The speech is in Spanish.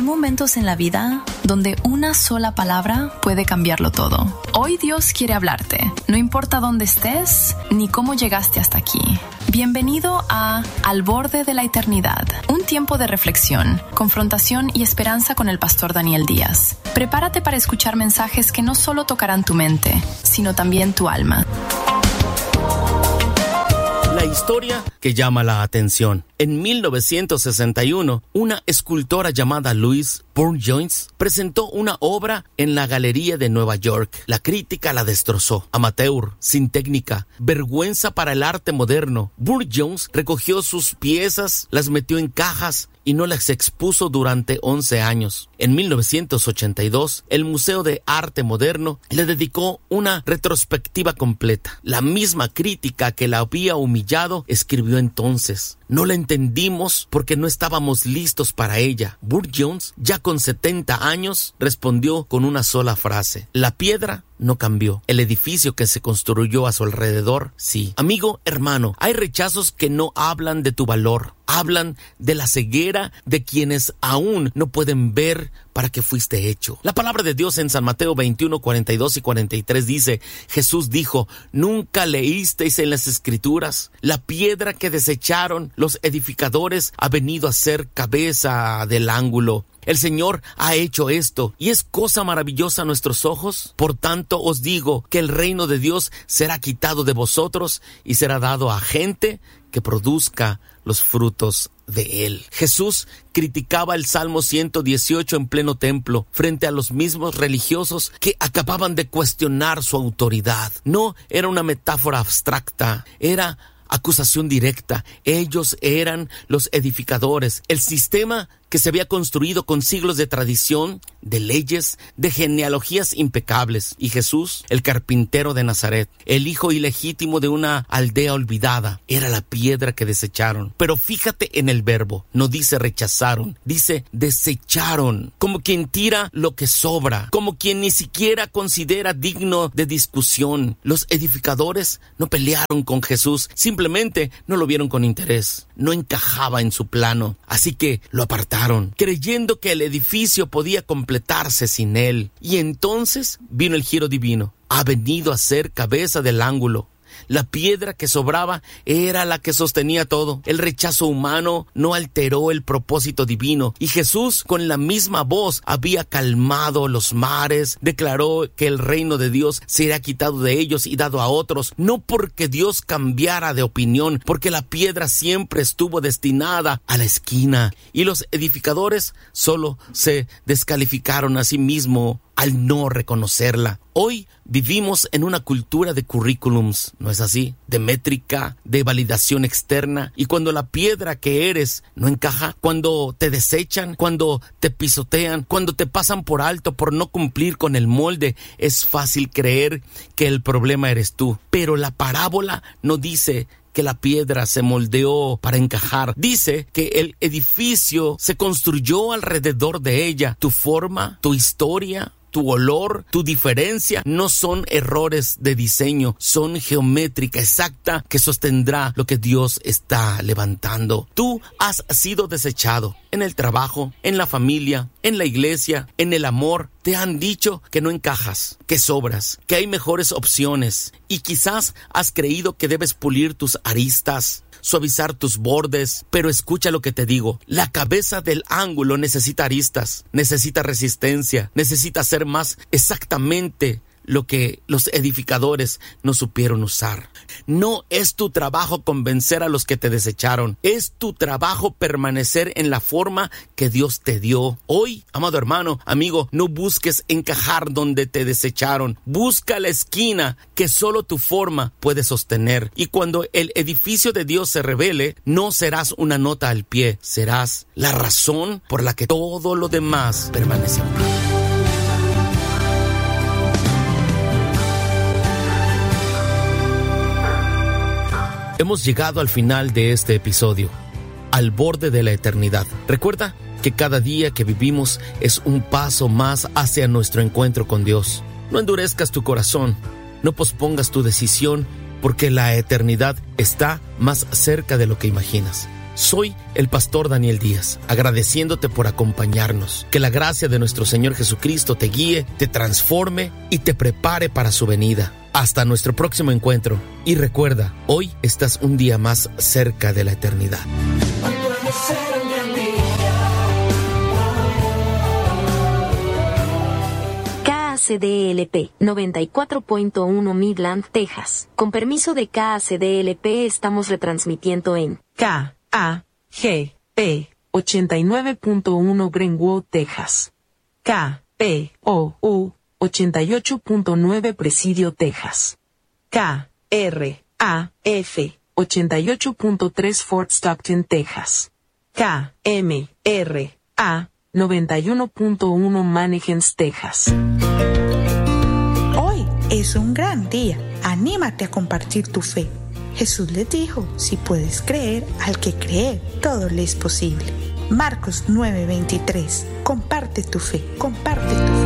momentos en la vida donde una sola palabra puede cambiarlo todo. Hoy Dios quiere hablarte, no importa dónde estés ni cómo llegaste hasta aquí. Bienvenido a Al Borde de la Eternidad, un tiempo de reflexión, confrontación y esperanza con el pastor Daniel Díaz. Prepárate para escuchar mensajes que no solo tocarán tu mente, sino también tu alma. La historia que llama la atención. En 1961, una escultora llamada Louise Burne-Jones presentó una obra en la Galería de Nueva York. La crítica la destrozó. Amateur, sin técnica, vergüenza para el arte moderno. Burne-Jones recogió sus piezas, las metió en cajas y no las expuso durante 11 años. En 1982, el Museo de Arte Moderno le dedicó una retrospectiva completa. La misma crítica que la había humillado escribió entonces: no la entendimos porque no estábamos listos para ella. Burne-Jones, ya con 70 años, respondió con una sola frase: la piedra no cambió. El edificio que se construyó a su alrededor, sí. Amigo, hermano, hay rechazos que no hablan de tu valor. Hablan de la ceguera de quienes aún no pueden ver para qué fuiste hecho. La palabra de Dios en San Mateo 21, 42 y 43 dice: Jesús dijo: ¿nunca leísteis en las Escrituras? La piedra que desecharon los edificadores ha venido a ser cabeza del ángulo. El Señor ha hecho esto, y es cosa maravillosa a nuestros ojos. Por tanto os digo que el reino de Dios será quitado de vosotros y será dado a gente que produzca los frutos de él. Jesús criticaba el Salmo 118 en pleno templo, frente a los mismos religiosos que acababan de cuestionar su autoridad. No era una metáfora abstracta, era acusación directa. Ellos eran los edificadores, el sistema que se había construido con siglos de tradición, de leyes, de genealogías impecables. Y Jesús, el carpintero de Nazaret, el hijo ilegítimo de una aldea olvidada, era la piedra que desecharon. Pero fíjate en el verbo, no dice rechazaron, dice desecharon, como quien tira lo que sobra, como quien ni siquiera considera digno de discusión. Los edificadores no pelearon con Jesús, simplemente no lo vieron con interés, no encajaba en su plano, así que lo apartaron, creyendo que el edificio podía completarse sin él. Y entonces vino el giro divino. Ha venido a ser cabeza del ángulo. La piedra que sobraba era la que sostenía todo. El rechazo humano no alteró el propósito divino. Y Jesús, con la misma voz, había calmado los mares, declaró que el reino de Dios sería quitado de ellos y dado a otros, no porque Dios cambiara de opinión, porque la piedra siempre estuvo destinada a la esquina. Y los edificadores solo se descalificaron a sí mismos al no reconocerla. Hoy vivimos en una cultura de currículums, ¿no es así? De métrica, de validación externa. Y cuando la piedra que eres no encaja, cuando te desechan, cuando te pisotean, cuando te pasan por alto por no cumplir con el molde, es fácil creer que el problema eres tú. Pero la parábola no dice que la piedra se moldeó para encajar. Dice que el edificio se construyó alrededor de ella. Tu forma, tu historia, tu olor, tu diferencia no son errores de diseño, son geométrica exacta que sostendrá lo que Dios está levantando. Tú has sido desechado en el trabajo, en la familia, en la iglesia, en el amor. Te han dicho que no encajas, que sobras, que hay mejores opciones, y quizás has creído que debes pulir tus aristas, suavizar tus bordes, pero escucha lo que te digo. La cabeza del ángulo necesita aristas, necesita resistencia, necesita ser más exactamente lo que los edificadores no supieron usar. No es tu trabajo convencer a los que te desecharon, es tu trabajo permanecer en la forma que Dios te dio. Hoy, amado hermano, amigo, no busques encajar donde te desecharon, busca la esquina que solo tu forma puede sostener. Y cuando el edificio de Dios se revele, no serás una nota al pie, serás la razón por la que todo lo demás permanece en pie. Hemos llegado al final de este episodio, al borde de la eternidad. Recuerda que cada día que vivimos es un paso más hacia nuestro encuentro con Dios. No endurezcas tu corazón, no pospongas tu decisión, porque la eternidad está más cerca de lo que imaginas. Soy el pastor Daniel Díaz, agradeciéndote por acompañarnos. Que la gracia de nuestro Señor Jesucristo te guíe, te transforme y te prepare para su venida. Hasta nuestro próximo encuentro. Y recuerda, hoy estás un día más cerca de la eternidad. KACDLP 94.1 Midland, Texas. Con permiso de KACDLP estamos retransmitiendo en KAGP 89.1 Greenwood, Texas. KPOU 88.9 Presidio, Texas. KRAF 88.3 Fort Stockton, Texas. KMRA 91.1 Mannequins, Texas. Hoy es un gran día. Anímate a compartir tu fe. Jesús les dijo, si puedes creer, al que cree, todo le es posible. Marcos 9:23. Comparte tu fe, comparte tu fe.